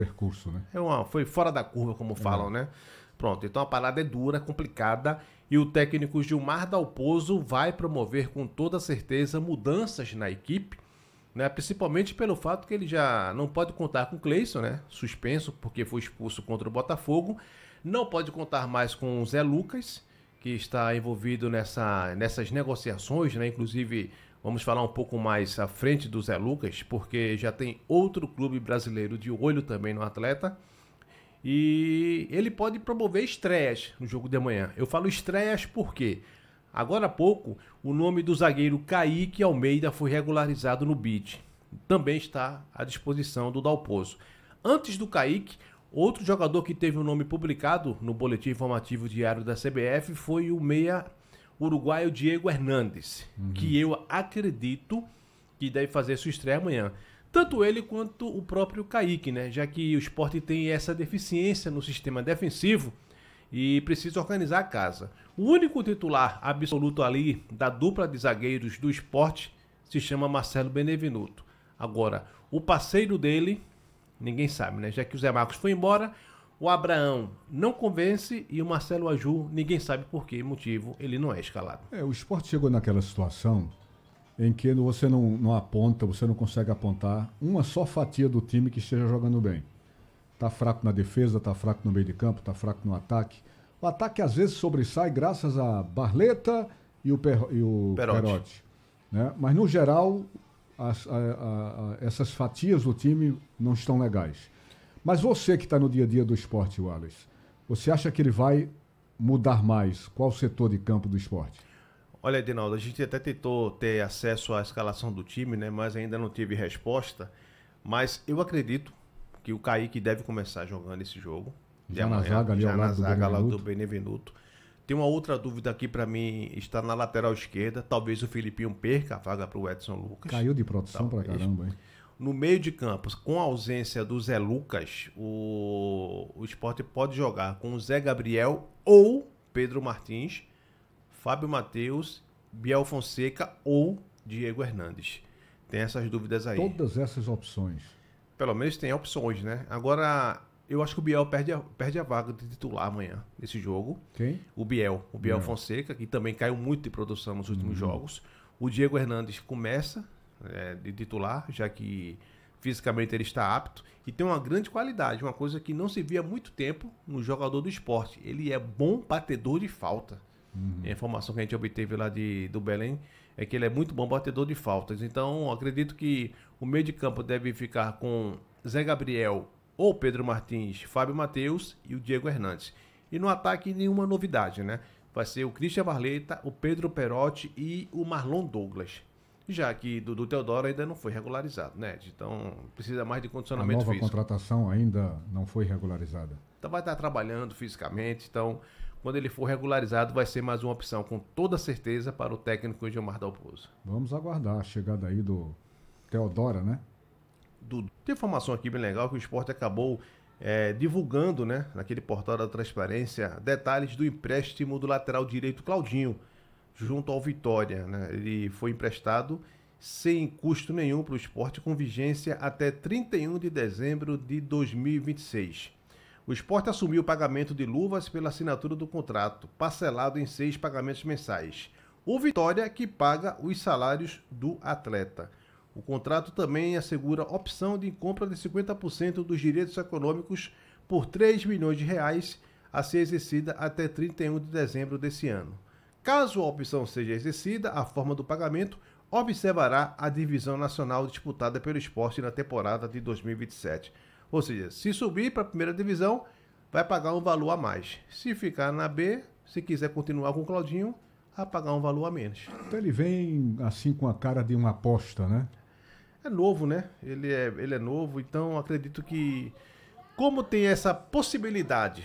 percurso, né? Foi fora da curva, como falam, né? Pronto, então a parada é dura, complicada, e o técnico Gilmar Dalpozo vai promover com toda certeza mudanças na equipe, né? Principalmente pelo fato que ele já não pode contar com o Cleison, né? Suspenso porque foi expulso contra o Botafogo. Não pode contar mais com o Zé Lucas, que está envolvido nessas negociações, né? Inclusive, vamos falar um pouco mais à frente do Zé Lucas, porque já tem outro clube brasileiro de olho também no atleta. E ele pode promover estreias no jogo de amanhã. Eu falo estreias porque agora há pouco o nome do zagueiro Kaique Almeida foi regularizado no BID. Também está à disposição do Dalpozo. Antes do Kaique, outro jogador que teve o nome publicado no boletim informativo diário da CBF foi o meia uruguaio Diego Hernandes, que eu acredito que deve fazer sua estreia amanhã. Tanto ele quanto o próprio Kaique, né? Já que o Sport tem essa deficiência no sistema defensivo e precisa organizar a casa. O único titular absoluto ali da dupla de zagueiros do Sport se chama Marcelo Benevenuto. Agora, o parceiro dele, ninguém sabe, né? Já que o Zé Marcos foi embora, o Abraão não convence e o Marcelo Aju, ninguém sabe por que motivo ele não é escalado. O Sport chegou naquela situação em que você não aponta, você não consegue apontar uma só fatia do time que esteja jogando bem. Tá fraco na defesa, tá fraco no meio de campo, tá fraco no ataque. O ataque às vezes sobressai graças a Barleta e o Perotti, né? Mas no geral, essas fatias do time não estão legais. Mas você que está no dia a dia do Sport, Wallace, você acha que ele vai mudar mais qual setor de campo do Sport? Olha, Edinaldo, a gente até tentou ter acesso à escalação do time, né? Mas ainda não tive resposta. Mas eu acredito que o Kaique deve começar jogando esse jogo. Já na zaga ali ao lado do Benevenuto. Tem uma outra dúvida aqui pra mim, está na lateral esquerda. Talvez o Filipinho perca a vaga pro Edson Lucas. Caiu de produção pra caramba, hein? No meio de campos, com a ausência do Zé Lucas, o Sport pode jogar com o Zé Gabriel ou Pedro Martins, Fábio Matheus, Biel Fonseca ou Diego Hernandes. Tem essas dúvidas aí. Todas essas opções. Pelo menos tem opções, né? Agora, eu acho que o Biel perde a vaga de titular amanhã nesse jogo. Quem? O Biel Fonseca, que também caiu muito de produção nos últimos jogos. O Diego Hernandes começa de titular, já que fisicamente ele está apto e tem uma grande qualidade, uma coisa que não se via há muito tempo no jogador do Sport. Ele é bom batedor de falta. A informação que a gente obteve lá do Belém é que ele é muito bom batedor de faltas. Então, acredito que o meio de campo deve ficar com Zé Gabriel ou Pedro Martins, Fábio Matheus e o Diego Hernandes. E no ataque, nenhuma novidade, né? Vai ser o Christian Barleta, o Pedro Perotti e o Marlon Douglas. Já que Dudu Teodoro ainda não foi regularizado, né? Então, precisa mais de condicionamento físico. A nova contratação ainda não foi regularizada. Então, vai estar trabalhando fisicamente, então... Quando ele for regularizado, vai ser mais uma opção, com toda certeza, para o técnico Gilmar Dalpozo. Vamos aguardar a chegada aí do Teodora, né? Tem informação aqui bem legal que o Sport acabou divulgando, né, naquele portal da transparência, detalhes do empréstimo do lateral direito Claudinho, junto ao Vitória, né? Ele foi emprestado sem custo nenhum para o Sport, com vigência até 31 de dezembro de 2026. O Sport assumiu o pagamento de luvas pela assinatura do contrato, parcelado em 6 pagamentos mensais. O Vitória que paga os salários do atleta. O contrato também assegura opção de compra de 50% dos direitos econômicos por R$3 milhões a ser exercida até 31 de dezembro desse ano. Caso a opção seja exercida, a forma do pagamento observará a divisão nacional disputada pelo Sport na temporada de 2027. Ou seja, se subir para a primeira divisão, vai pagar um valor a mais. Se ficar na B, se quiser continuar com o Claudinho, vai pagar um valor a menos. Então ele vem assim com a cara de uma aposta, né? É novo, né? Ele é novo, então acredito que, como tem essa possibilidade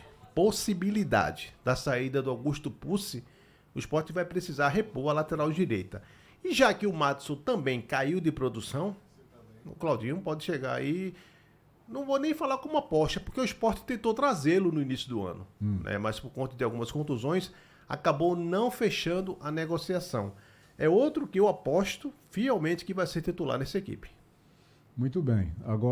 da saída do Augusto Pucci, o Sport vai precisar repor a lateral direita. E já que o Madison também caiu de produção, o Claudinho pode chegar aí... Não vou nem falar como aposta, porque o Sport tentou trazê-lo no início do ano, né? Mas por conta de algumas contusões, acabou não fechando a negociação. É outro que eu aposto fielmente que vai ser titular nessa equipe. Muito bem. Agora